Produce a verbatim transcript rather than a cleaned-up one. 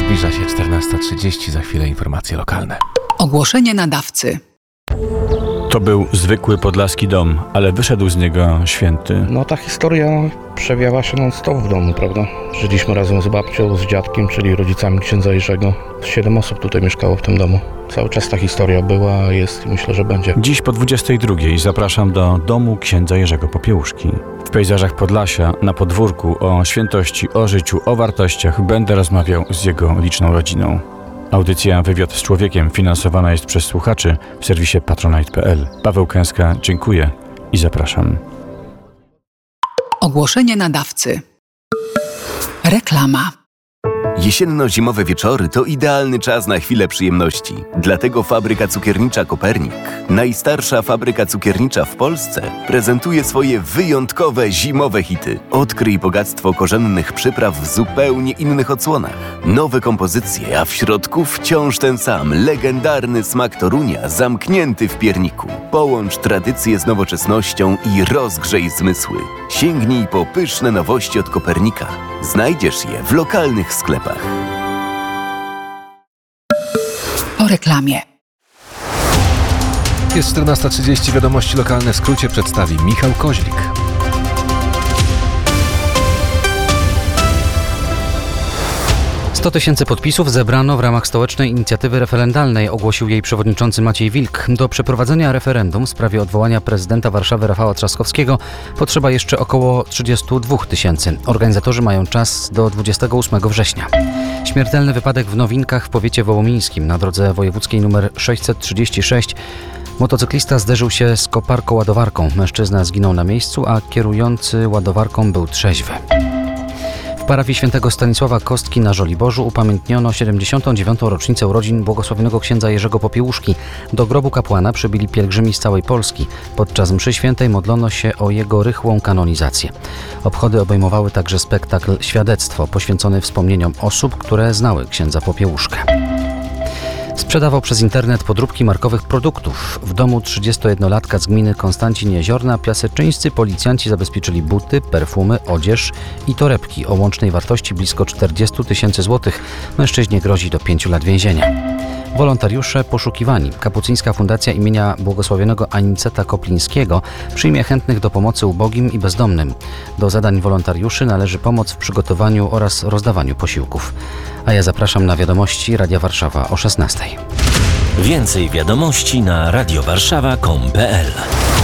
Zbliża się czternasta trzydzieści, za chwilę informacje lokalne. Ogłoszenie nadawcy. To był zwykły podlaski dom, ale wyszedł z niego święty. No ta historia przewijała się non-stop w domu, prawda? Żyliśmy razem z babcią, z dziadkiem, czyli rodzicami księdza Jerzego. Siedem osób tutaj mieszkało w tym domu. Cały czas ta historia była, jest i myślę, że będzie. Dziś po dwudziestej drugiej zapraszam do domu księdza Jerzego Popiełuszki. W pejzażach Podlasia, na podwórku, o świętości, o życiu, o wartościach będę rozmawiał z jego liczną rodziną. Audycja Wywiad z człowiekiem finansowana jest przez słuchaczy w serwisie patronite kropka p l. Paweł Kęska, dziękuję i zapraszam. Ogłoszenie nadawcy. Reklama. Jesienno-zimowe wieczory to idealny czas na chwilę przyjemności. Dlatego fabryka cukiernicza Kopernik, najstarsza fabryka cukiernicza w Polsce, prezentuje swoje wyjątkowe zimowe hity. Odkryj bogactwo korzennych przypraw w zupełnie innych odsłonach. Nowe kompozycje, a w środku wciąż ten sam, legendarny smak Torunia zamknięty w pierniku. Połącz tradycję z nowoczesnością i rozgrzej zmysły. Sięgnij po pyszne nowości od Kopernika. Znajdziesz je w lokalnych sklepach. Po reklamie. Jest czternasta trzydzieści, wiadomości lokalne w skrócie przedstawi Michał Koźlik. sto tysięcy podpisów zebrano w ramach stołecznej inicjatywy referendalnej, ogłosił jej przewodniczący Maciej Wilk. Do przeprowadzenia referendum w sprawie odwołania prezydenta Warszawy Rafała Trzaskowskiego potrzeba jeszcze około trzydzieści dwa tysięcy. Organizatorzy mają czas do dwudziestego ósmego września. Śmiertelny wypadek w Nowinkach w powiecie wołomińskim na drodze wojewódzkiej nr sześćset trzydzieści sześć. Motocyklista zderzył się z koparką ładowarką. Mężczyzna zginął na miejscu, a kierujący ładowarką był trzeźwy. W parafii świętego Stanisława Kostki na Żoliborzu upamiętniono siedemdziesiątą dziewiątą rocznicę urodzin błogosławionego księdza Jerzego Popiełuszki. Do grobu kapłana przybyli pielgrzymi z całej Polski. Podczas mszy świętej modlono się o jego rychłą kanonizację. Obchody obejmowały także spektakl Świadectwo, poświęcony wspomnieniom osób, które znały księdza Popiełuszkę. Sprzedawał przez internet podróbki markowych produktów. W domu trzydziestojednolatka z gminy Konstancin Jeziorna piaseczyńscy policjanci zabezpieczyli buty, perfumy, odzież i torebki o łącznej wartości blisko czterdzieści tysięcy złotych. Mężczyźnie grozi do pięciu lat więzienia. Wolontariusze poszukiwani. Kapucyńska Fundacja imienia błogosławionego Aniceta Koplińskiego przyjmie chętnych do pomocy ubogim i bezdomnym. Do zadań wolontariuszy należy pomoc w przygotowaniu oraz rozdawaniu posiłków. A ja zapraszam na wiadomości Radia Warszawa o szesnastej. Więcej wiadomości na radiowarszawa kropka com kropka p l.